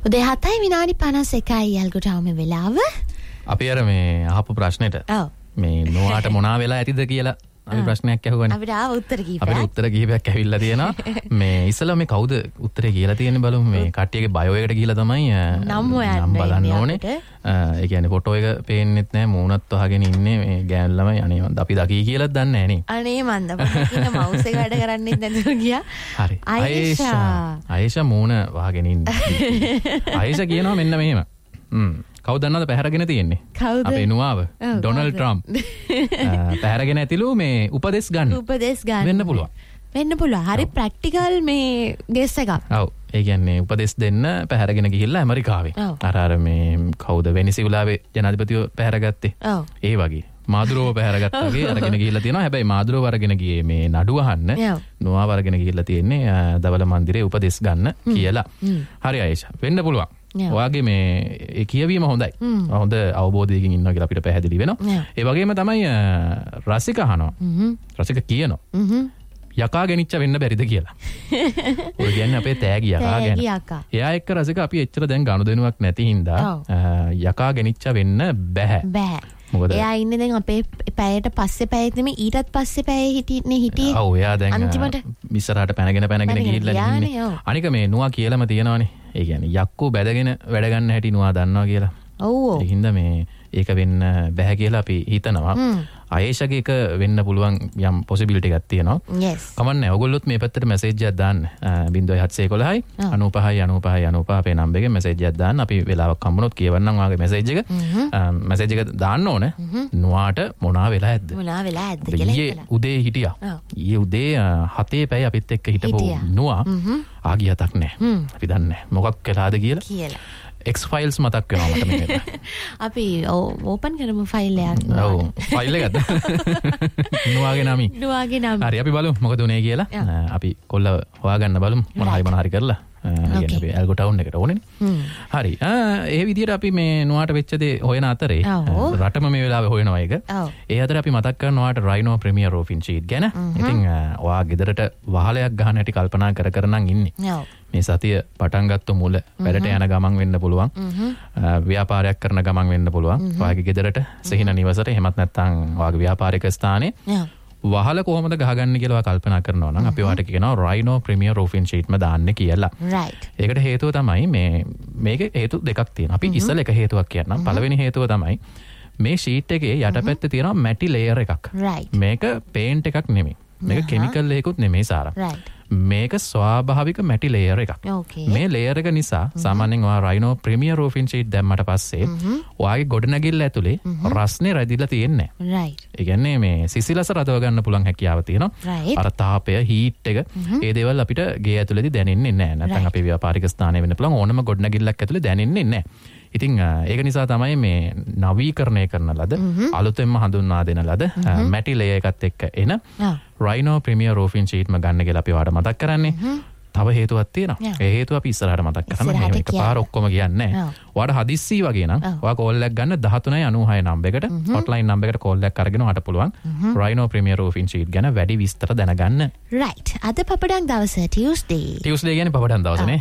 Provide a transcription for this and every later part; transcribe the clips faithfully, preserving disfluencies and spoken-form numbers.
උදේ හතයි විනාඩි පනස් එකයි යල්ගොටාම වෙලාව. අපි අර මේ අහපු ප්‍රශ්නෙට ඔව් මේ නොආට මොනා වෙලා ඇතිද කියලා අපි ප්‍රශ්නයක් අහුවනේ. අපිට ආව උත්තර කීපයක්. අපිට උත්තර කීපයක් ඇවිල්ලා තියෙනවා. මේ ඉස්සලා මේ කවුද උත්තරේ කියලා තියෙන්නේ බලමු. මේ කට්ටියගේ බයෝ එකට ගිහිල්ලා තමයි නම් හොයන්න නම් බලන්න ඕනේ. ඒ කියන්නේ ෆොටෝ එක පේන්නෙත් නැහැ, මූණත් වහගෙන ඉන්නේ මේ ගෑනු ළමයි. අනේ මන්ද අපි දකී කියලාත් දන්නේ නැහැ නේ. අනේ මන්ද මම මවුස් එක වැඩ කරන්නේ නැතුව ගියා. හරි. ආයේෂා ආයේෂා මූණ වහගෙන ඉන්නේ. ආයේෂා කියනවා මෙන්න මෙහෙම. හ්ම්. කවුද දන්නවද පැහැරගෙන තියෙන්නේ? අපේ නුවාව ඩොනල්ඩ් ට්‍රම්ප්. පැහැරගෙන ඇතිලු මේ උපදෙස් ගන්න. උපදෙස් ගන්න. වෙන්න පුළුවන්. වෙන්න පුළුවන්. හරි ප්‍රැක්ටිකල් මේ ගෙස් එකක්. ඔව්. ඒ කියන්නේ උපදෙස් දෙන්න පැහැරගෙන ගිහිල්ලා ඇමරිකාවේ. අර අර මේ කවුද වෙනිසුලාවේ ජනාධිපතිව පැහැරගත්තේ? ඔව්. ඒ වගේ. මාදුරෝව පැහැරගත්තා වගේ අරගෙන ගිහිල්ලා තියෙනවා. හැබැයි මාදුරෝව අරගෙන ගියේ මේ නඩුව අහන්න. නුවාව අරගෙන ගිහිල්ලා තියෙන්නේ දවල මන්දිරේ උපදෙස් ගන්න කියලා. හරි ආයේෂා. වෙන්න පුළුවන්. ඔයාගේ මේ කියවීම හොඳයි. හොඳ අවබෝධයකින් ඉන්නවා කියලා අපිට පැහැදිලි වෙනවා. ඒ වගේම තමයි රසික අහනවා. රසික කියනවා. යකා ගෙනිච්ච වෙන්න බැරිද කියලා. ඔය කියන්නේ අපේ තෑගි යකා ගැන. එයා එක්ක රසික අපි එච්චර දැන් ගනුදෙනුවක් නැති හින්දා යකා ගෙනිච්ච වෙන්න බෑ. බෑ. මොකද එයා ඉන්නේ දැන් අපේ පැයට පස්සේ පැයෙත් නෙමෙයි ඊටත් පස්සේ පැයේ හිටින්නේ හිටියේ. ඔව් එයා දැන් අන්තිමට ඉස්සරහට පැනගෙන පැනගෙන ගිහිල්ලා ඉන්නේ. අනික මේ නුවා කියලාම තියෙනවනේ. ඒ කියන්නේ යක්කෝ බැදගෙන වැඩ ගන්න හැටි නුවා දන්නවා කියලා. ඔව්. ඒ හින්දා මේ ඒක වෙන්න බෑ කියලා අපි හිතනවා. ආයේෂාගේ එක වෙන්න පුළුවන් යම් පොසිබිලිටි එකක් තියෙනවා. yes. කමන්නේ. ඔයගොල්ලොත් මේ පැත්තට මැසේජ් එකක් දාන්න. ज़ीरो सात एक एक අනූපහයි අනූපහයි අනූපහ අපේ නම්බර් එකේ මැසේජ් එකක් දාන්න. අපි වෙලාවක් හම්බුනොත් කියවන්නම් ඔයාගේ මැසේජ් එක. මැසේජ් එක දාන්න ඕනේ. නුවාට මොනවා වෙලා ඇද්ද? මොනවා වෙලා ඇද්ද කියලා හිතලා. ඊයේ උදේ හිටියා. ඊයේ උදේ හතේ පැය අපිත් එක්ක හිටපු නුවා ආගියතක් නැහැ. අපි දන්නේ නැහැ මොකක් වෙලාද කියලා. කියලා. X files මතක් වෙනවා මට මේක. අපි ඕපන් කරමු ෆයිල් එකක්. ඔව් ෆයිල් එකක්ද? නුවාගේ නමයි. නුවාගේ නම. හරි අපි බලමු මොකද උනේ කියලා. අපි කොල්ල හොයාගන්න බලමු මොන හරි මොන හරි කරලා. يعني අපි ඇල්ගෝ ටවුන් එකට ඕනේනේ. හරි. ඒ විදිහට අපි මේ නුවාට වෙච්ච දේ හොයන අතරේ රටම මේ වෙලාවේ හොයනවා ඒක. ඒ අතරේ අපි මතක් කරනවා ඔයාට රයිනෝ ප්‍රීමියර් රූෆින් ෂීට් ගැන. ඉතින් ඔයා ගෙදරට වහලයක් ගහන හැටි කල්පනා කර කර නම් ඉන්නේ. මේ සතිය පටන් ගත්ත මුල වැඩට යන ගමන් වෙන්න පුළුවන්. ව්‍යාපාරයක් කරන ගමන් වෙන්න පුළුවන්. ඔයාගේ ගෙදරට සිහින නිවසට එහෙමත් නැත්නම් ඔයාගේ ව්‍යාපාරික ස්ථානේ වහල කොහොමද ගහගන්නේ කියලා කල්පනා කරනවා නම් අපි ඔයාට කියනවා රයිනෝ ප්‍රීමියර් රූෆින් ෂීට්ම දාන්න කියලා. right. ඒකට හේතුව තමයි මේ මේක හේතු දෙකක් තියෙනවා. අපි ඉස්සෙල් එක හේතුවක් කියන්නම්. පළවෙනි හේතුව තමයි මේ ෂීට් එකේ යටපැත්තේ තියෙනවා මැටි ලේයර් එකක්. මේක පේන්ට් එකක් නෙමෙයි. මේක කෙමිකල් එකකුත් නෙමෙයි සාරා. right. මේක ස්වාභාවික මැටි ලේයර් එකක්. මේ ලේයර් එක නිසා සාමාන්‍යයෙන් ඔයා රයිනෝ ප්‍රීමියර් රූෆින් ෂීට් දැම්මට පස්සේ ඔයාගේ ගොඩනැගිල්ල ඇතුලේ රස්නේ රැදිලා තියෙන්නේ නැහැ. right. ඒ කියන්නේ මේ සිසිලස රදව ගන්න පුළුවන් හැකියාව තියෙනවා. අර තාපය හීට් එක ඒ දේවල් අපිට ගේ ඇතුලේදී දැනෙන්නේ නැහැ. නැත්නම් අපේ ව්‍යාපාරික ස්ථානයේ වෙන්න පුළුවන් ඕනම ගොඩනැගිල්ලක් ඇතුලේ දැනෙන්නේ නැහැ. ඉතින් ඒක නිසා තමයි මේ නවීකරණය කරන ලද අලුතෙන්ම හඳුන්වා දෙන ලද මැටි ලේයර් එකත් එක්ක එන රයිනෝ ප්‍රීමියර් රූෆින් ෂීට්ම ගන්න කියලා අපි ඔයාලට මතක් කරන්නේ. තව හේතුවක් තියෙනවා. ඒ හේතුව අපි ඉස්සරහට මතක් කරන්න. මේ එකපාර ඔක්කොම කියන්නේ නැහැ. ඔයාට හදිස්සි වගේ නම් ඔයා කෝල් එකක් ගන්න දහතුනයි අනූහය නම්බරයකට හොට්ලයින් නම්බරයකට කෝල් එකක් අරගෙන ඔයාට පුළුවන් රයිනෝ ප්‍රීමියර් රූෆින් ෂීට් ගැන වැඩි විස්තර දැනගන්න. right. අද පපඩම් දවස Tuesday. Tuesday කියන්නේ පපඩම් දවසනේ.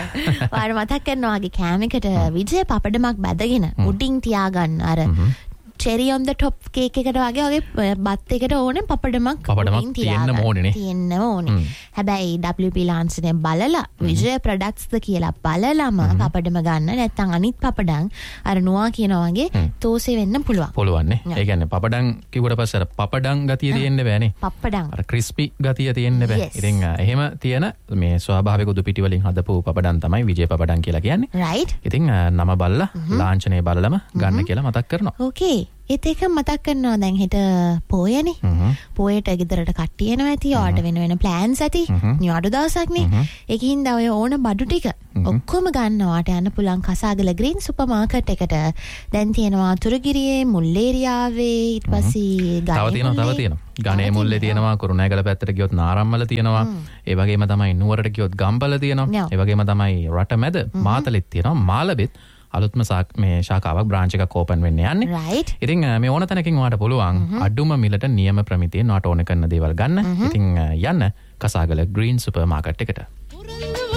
ඔයාට මතක් කරනවා වගේ කෑම එකට විජය පපඩමක් බැදගෙන උඩින් තියාගන්න අර cherry on the top cake එකට වගේ වගේ බත් එකට ඕනේ පපඩමක් පපඩමක් තියෙන්න ඕනේ නේ. තියෙන්න ඕනේ. හැබැයි W P ලාන්සනේ බලලා විජය ප්‍රොඩක්ට්ස් ද කියලා බලලාම පපඩම ගන්න නැත්නම් අනිත් පපඩම් අර නුවා කියනවා වගේ තෝසේ වෙන්න පුළුවන්. පුළුවන් නේ. ඒ කියන්නේ පපඩම් කිව්වට පස්සේ අර පපඩම් ගතිය තියෙන්න බෑනේ. පපඩම්. අර ක්‍රිස්පි ගතිය තියෙන්න බෑ. ඉතින් එහෙම තියෙන මේ ස්වාභාවික උදු පිටි වලින් හදපු පපඩම් තමයි විජය පපඩම් කියලා කියන්නේ. right. ඉතින් නම බලලා ලාංඡනය බලලම ගන්න කියලා මතක් කරනවා. okay. ඒත් එක මතක් කරනවා දැන් හෙට පෝයනේ. පෝයට ගෙදරට කට්ටිය එනවා ඇති. ඔයාට වෙන වෙන ප්ලෑන්ස් ඇති. නියඩු දවසක්නේ. ඒකින්ද ඔය ඕන බඩු ටික ඔක්කොම ගන්නවාට යන්න පුළුවන් කසාගල ග්‍රීන් සුපර් මාකට් එකට. දැන් තියෙනවා අතුරුගිරියේ මුල්ලේරියාවේ ඊට පස්සේ තව තියෙනවා තව තියෙනවා. ගණේ මුල්ලේ තියෙනවා කුරුණෑගල පැත්තට ගියොත් නාරම්මල තියෙනවා. ඒ වගේම තමයි නුවරට ගියොත් ගම්පල තියෙනවා. ඒ වගේම තමයි රට මැද මාතලෙත් තියෙනවා. මාළඹෙත් අලුත්ම මේ ශාඛාවක් බ්‍රාන්ච් එකක් ඕපන් වෙන්න යන්නේ. right. ඉතින් මේ ඕන තැනකින් ඔයාට පුළුවන් අඩුම මිලට නියම ප්‍රමිතියෙන් ඔයාට ඕන කරන දේවල් ගන්න. ඉතින් යන්න කසාගල ග්‍රීන් සුපර් මාකට් එකට.